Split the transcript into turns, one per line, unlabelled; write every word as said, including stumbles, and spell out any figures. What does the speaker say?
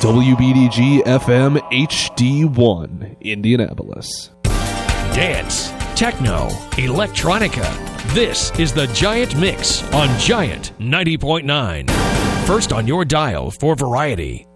W B D G F M H D one, Indianapolis.
Dance, techno, electronica. This is the Giant Mix on Giant ninety point nine. First on your dial for variety.